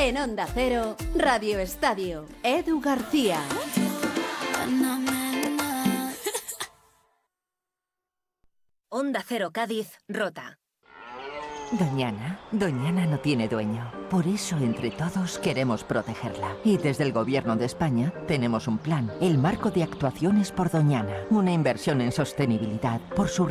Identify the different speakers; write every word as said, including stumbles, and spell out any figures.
Speaker 1: En Onda Cero, Radio Estadio, Edu García.
Speaker 2: Onda Cero Cádiz, Rota.
Speaker 3: Doñana, Doñana no tiene dueño. Por eso, entre todos, queremos protegerla. Y desde el Gobierno de España tenemos un plan, el Marco de Actuaciones por Doñana. Una inversión en sostenibilidad, por su